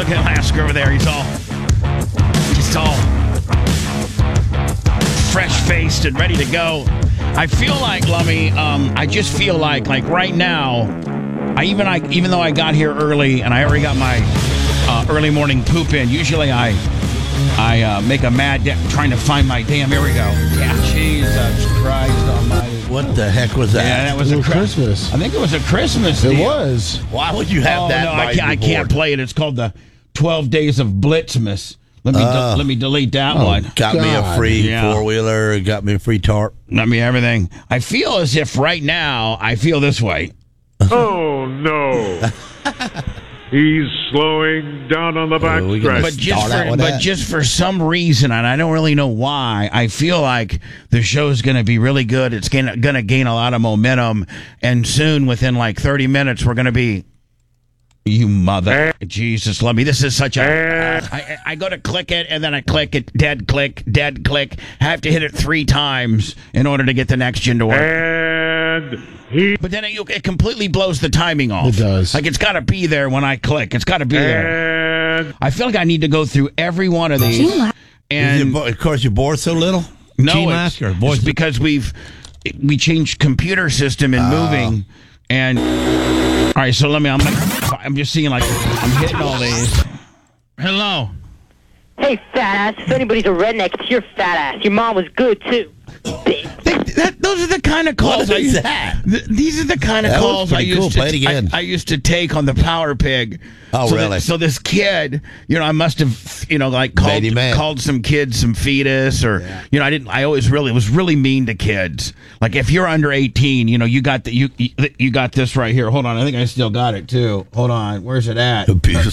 look at Lasker over there. He's all fresh-faced and ready to go. I feel like, Lummy, I just feel like right now, even though I got here early and I already got my early morning poop in, usually I make a mad trying to find my damn, here we go. Yeah, Jesus Christ almighty. What the heck was that? Yeah, that was a Christmas. I think it was a Christmas deal. It was. Why would you have that? No, I can't play it. It's called the 12 Days of Blitzmas. Let me delete that one. Got me a free four-wheeler. Got me a free tarp. Got me everything. I feel as if right now I feel this way. Oh, no. He's slowing down on the backstretch. But just for some reason, and I don't really know why, I feel like the show's going to be really good. It's going to gain a lot of momentum. And soon, within like 30 minutes, we're going to be... You mother. Jesus, love me. This is such a... I go to click it, and then I click it. Dead click. I have to hit it 3 times in order to get the next gen to work. But then it completely blows the timing off. It does. Like, it's got to be there when I click. It's got to be there. I feel like I need to go through every one of these. And of course, you're bored so little? No, it's because we changed computer system and moving. And... All right, so I'm just seeing, like, I'm hitting all these. Hello. Hey, fat ass. If anybody's a redneck, it's your fat ass. Your mom was good, too. Those are the kind of calls What is that? These are the kind of calls I used to take on the Power Pig. Oh, so really? So this kid, I must have, called some kids some fetus, or I always was really mean to kids. Like, if you're under 18, you got you got this right here. Hold on, I think I still got it too. Hold on, where's it at?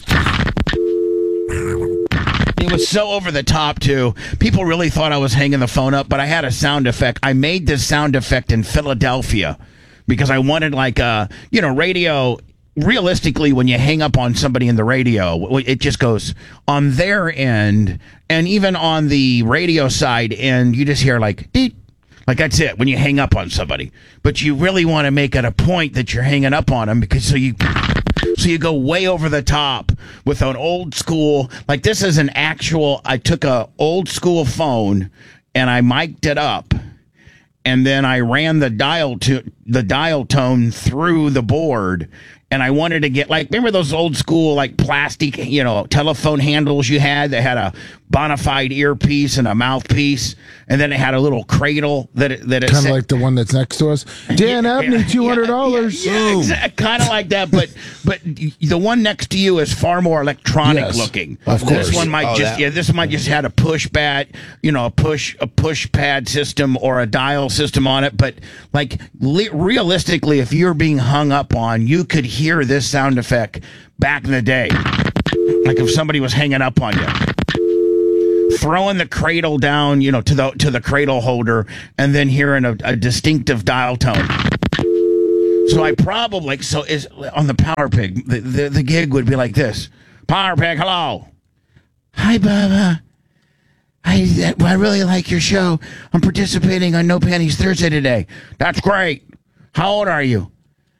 It was so over the top, too. People really thought I was hanging the phone up, but I had a sound effect. I made this sound effect in Philadelphia because I wanted, radio. Realistically, when you hang up on somebody in the radio, it just goes on their end, and even on the radio side end, you just hear like, deet. Like, that's it when you hang up on somebody. But you really want to make it a point that you're hanging up on them, because so you go way over the top with an old school, like, this is an actual, I took a old school phone and I mic'd it up, and then I ran the dial tone through the board. And I wanted to get, like, remember those old school, like, plastic, telephone handles you had that had a bona fide earpiece and a mouthpiece, and then it had a little cradle that it kind of like the one that's next to us. Dan Abney, $200. Yeah, exactly. Kind of like that, but the one next to you is far more electronic looking. Of course. This one might just had a push pad, a push pad system or a dial system on it. But like realistically, if you're being hung up on, you could hear this sound effect back in the day, like if somebody was hanging up on you, throwing the cradle down, to the cradle holder, and then hearing a distinctive dial tone. So I probably is on the Power Pig. The gig would be like this: Power Pig, hello. Hi, Bubba. I really like your show. I'm participating on No Panties Thursday today. That's great. How old are you?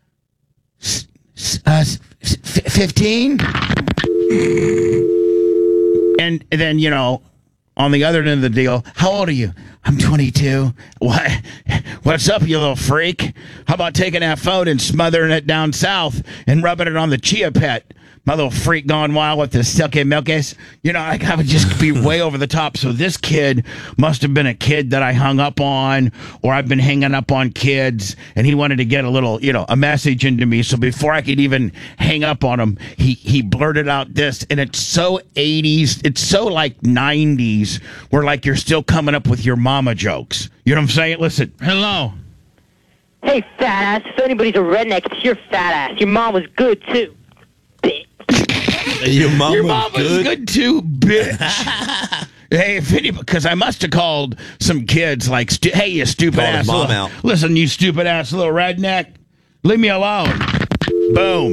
15? And then, on the other end of the deal, how old are you? I'm 22. What? What's up, you little freak? How about taking that phone and smothering it down south and rubbing it on the Chia Pet? My little freak gone wild with the silky milkies. I would just be way over the top. So this kid must have been a kid that I hung up on, or I've been hanging up on kids, and he wanted to get a little, a message into me. So before I could even hang up on him, he blurted out this, and it's so 80s, it's so like 90s, where like you're still coming up with your mama jokes. You know what I'm saying? Listen, hello. Hey, fat ass. If anybody's a redneck, it's your fat ass. Your mom was good, too. Bitch. Your mom was good too, bitch. Hey, because I must have called some kids like, hey, you stupid ass little, listen, you stupid ass little redneck, leave me alone. Boom.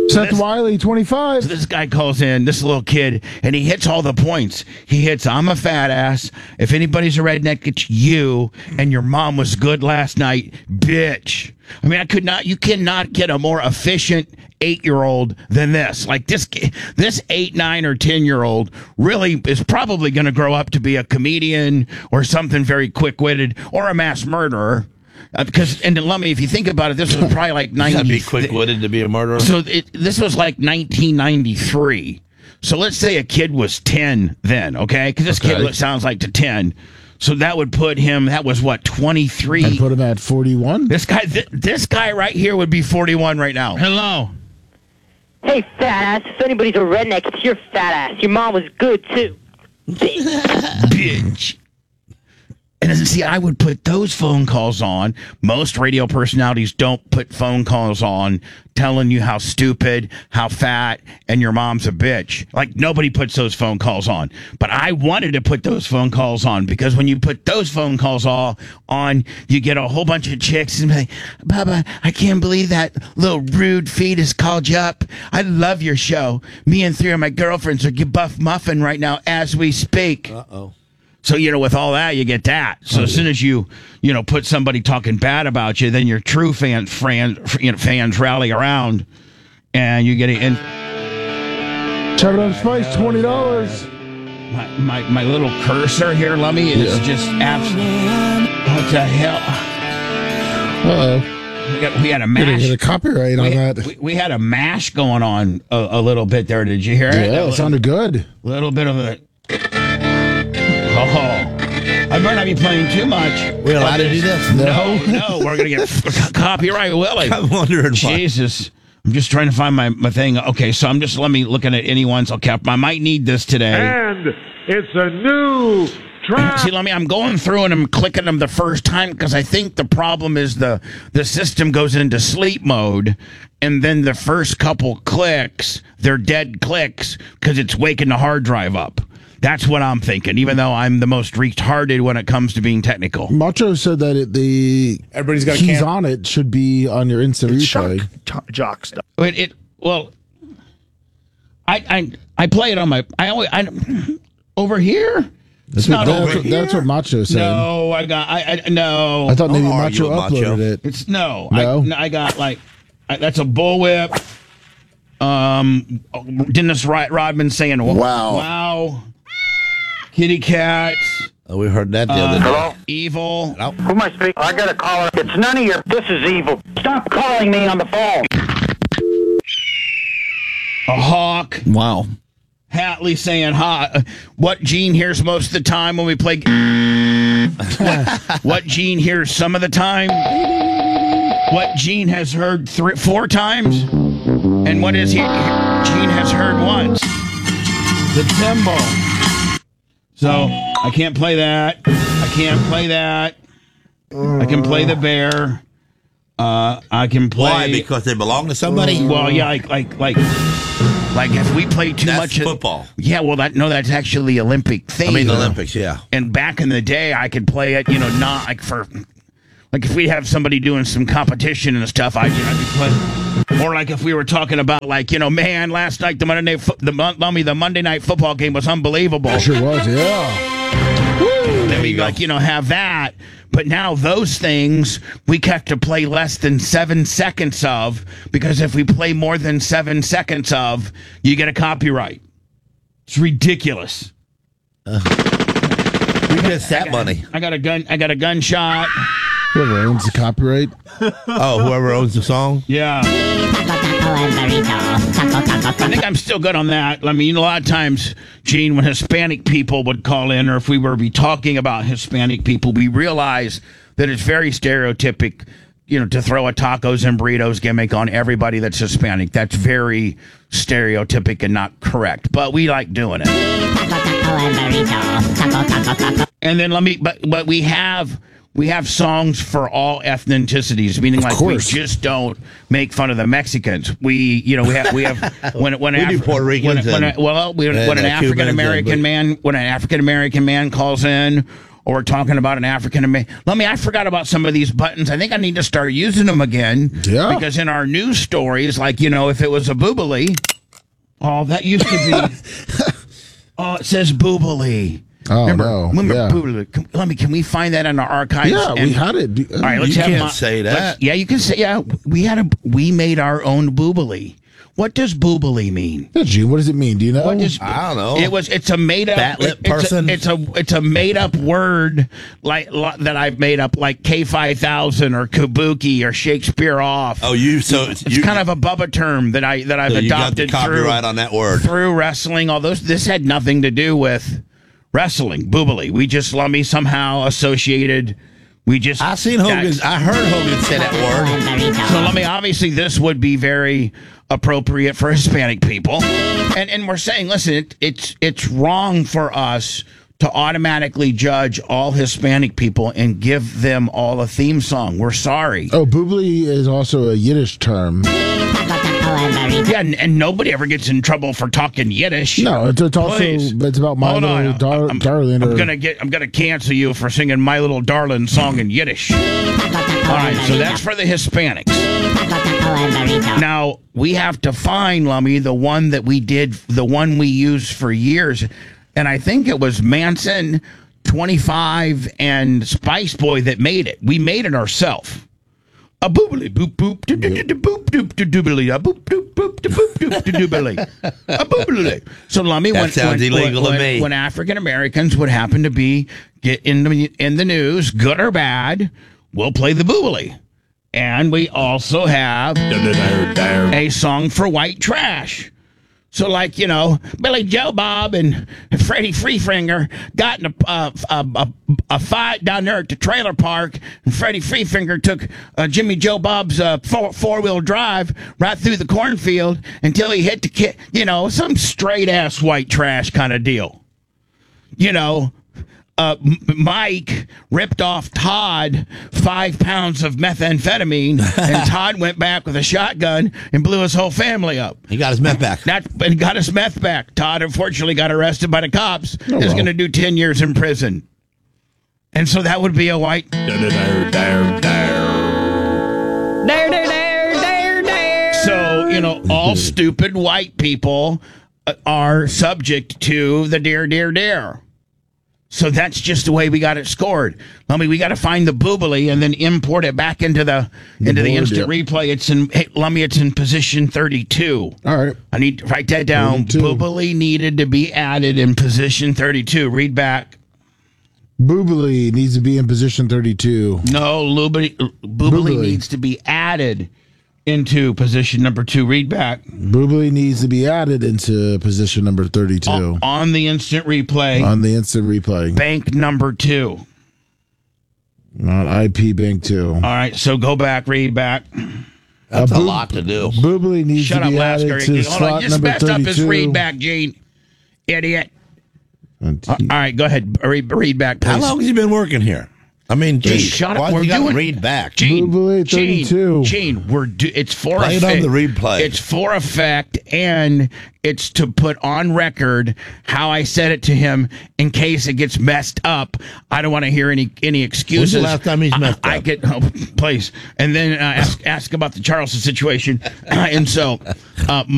Seth Wiley, 25. So this guy calls in, this little kid, and he hits all the points. He hits, I'm a fat ass. If anybody's a redneck, it's you. And your mom was good last night, bitch. I mean, you cannot get a more efficient 8-year-old than this. Like this 8, 9, or 10-year-old really is probably going to grow up to be a comedian or something very quick-witted or a mass murderer. And Lummy, if you think about it, this was probably like 90. Gotta be quick-witted to be a murderer. So this was like 1993. So let's say a kid was 10 then, okay? Because this kid sounds like to 10. So that would put him. That was what, 23. And put him at 41. This guy right here would be 41 right now. Hello. Hey, fat ass. If anybody's a redneck, it's your fat ass. Your mom was good too. Bitch. And see, I would put those phone calls on. Most radio personalities don't put phone calls on telling you how stupid, how fat, and your mom's a bitch. Like, nobody puts those phone calls on. But I wanted to put those phone calls on because when you put those phone calls all on, you get a whole bunch of chicks and be like, Bubba, I can't believe that little rude fetus called you up. I love your show. Me and 3 of my girlfriends are buff muffin right now as we speak. Uh-oh. So, with all that, you get that. So as soon as you put somebody talking bad about you, then your true fans rally around, and you get in. Chop it up spice, $20. My little cursor here, Lummy, is just absolute. What the hell? Uh-oh. We had a mash. Get a copyright on that. We had a mash going on a little bit there. Did you hear it? Yeah, it sounded good. A little bit of a. Oh, I better not be playing too much. We're allowed to do this? No, we're going to get copyright, Willie. I'm wondering Jesus. I'm just trying to find my thing. Okay, so let me looking at anyone's. Okay, I might need this today. And it's a new track. See, I'm going through and I'm clicking them the first time because I think the problem is the system goes into sleep mode, and then the first couple clicks, they're dead clicks because it's waking the hard drive up. That's what I'm thinking, even though I'm the most retarded when it comes to being technical. Macho said that everybody's got keys on it should be on your instant replay. Jock stuff. I play it on my. Over here. That's what Macho said. No, no. I thought maybe Macho uploaded it. It's no. I got that's a bullwhip. Dennis Rodman saying wow. Kitty cats. Oh, we heard that the other day. Hello? Evil. Hello? Who am I speaking? I got a caller. It's none of your. This is evil. Stop calling me on the phone. A hawk. Wow. Hatley saying what Gene hears most of the time when we play. What Gene hears some of the time. What Gene has heard 4 times. And what is Gene has heard once. The tempo. So, I can't play that. I can't play that. I can play the bear. I can play... Why? Because they belong to somebody? Well, yeah, like if we play too much... That's football. Yeah, well, that's actually the Olympic thing. I mean, the Olympics, yeah. And back in the day, I could play it, not like for... Like if we have somebody doing some competition and stuff, I'd be playing. Or like if we were talking about man, last night the Monday night football game was unbelievable. It sure was, yeah. Woo! Then we have that. But now those things we have to play less than 7 seconds of, because if we play more than 7 seconds of, you get a copyright. It's ridiculous. Who gets that money? I got a gunshot. Whoever owns the copyright. Oh, whoever owns the song? Yeah. I think I'm still good on that. I mean, a lot of times, Gene, when Hispanic people would call in, or if we were to be talking about Hispanic people, we realize that it's very stereotypic, to throw a tacos and burritos gimmick on everybody that's Hispanic. That's very stereotypic and not correct. But we like doing it. And then but we have songs for all ethnicities, meaning we just don't make fun of the Mexicans. We have when Puerto Ricans when an African American man calls in, or we're talking about an African American. I forgot about some of these buttons. I think I need to start using them again. Yeah. Because in our news stories, like, if it was a boobily, that used to be. It says boobily. Oh, remember yeah. boobily. Can we find that in our archives? Yeah, we had it. All right, let's You have can't say that. Yeah, you can say. Yeah, we made our own boobily. What does boobily mean? Yeah, Gene, what does it mean? Do you know? I don't know. It's a made up Fat lip person? It's a made up word that I've made up, like K5000 or Kabuki or Shakespeare off. Oh, It's kind of a Bubba term that I've you got the adopted copyright on that word. through wrestling. Although this had nothing to do with wrestling. Boobily. We just Lummy somehow associated. I seen Hogan. I heard Hogan say that word. So obviously this would be very appropriate for Hispanic people. And we're saying, listen, it's wrong for us to automatically judge all Hispanic people and give them all a theme song. We're sorry. Oh, boobly is also a Yiddish term. Yeah, and nobody ever gets in trouble for talking Yiddish. No, it's also Please. it's about My Hold on. Little Darling. I'm gonna cancel you for singing My Little Darling song in Yiddish. All right, so that's for the Hispanics. Now we have to find, Lummy, the one we used for years, and I think it was Manson, 25, and Spice Boy that made it. We made it ourselves. A boobily boop boop do do do boop doop do doobily a boop doop boop do boop doop do doobily a boobily. So Lummy, That sounds illegal to me. When African Americans would happen to get in the news, good or bad, we'll play the boobily. And we also have a song for white trash. So, like, Billy Joe Bob and Freddie Freefinger got in a fight down there at the trailer park, and Freddie Freefinger took Jimmy Joe Bob's four-wheel drive right through the cornfield until he hit the some straight-ass white trash kind of deal. Mike ripped off Todd 5 pounds of methamphetamine, and Todd went back with a shotgun and blew his whole family up. He got his meth back. And got his meth back. Todd unfortunately got arrested by the cops. Oh, Is well. going to do 10 years in prison. And so that would be a white. So, all stupid white people are subject to the dare. So that's just the way we got it scored. Lummy, we got to find the boobily and then import it back into the board, instant replay. It's in position 32. All right. I need to write that down. 32. Boobily needed to be added in position 32. Read back. Boobily needs to be in position 32. No, boobily needs to be added into position number 2. Read back. Boobily needs to be added into position number 32. On the instant replay. On the instant replay. Bank number 2. Not IP Bank 2. All right, so go back, read back. That's a lot to do. Boobily needs Shut to up, be added Lasker. to Hold on, slot you just number messed up 32. his read back, Gene. Idiot. All right, go ahead. Read back, please. How long has he been working here? I mean, Just geez, shut up. why We're you got to doing read back? Gene, Boobily 32. Gene, it's for Play it effect. on the replay. It's for effect, and it's to put on record how I said it to him in case it gets messed up. I don't want to hear any excuses. When's the last time he's messed I up? get please, and then ask about the Charleston situation, and so.